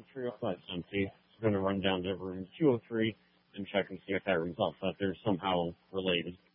305's empty. We're going to run down to room 203 and check and see if that room's outside. They're somehow related.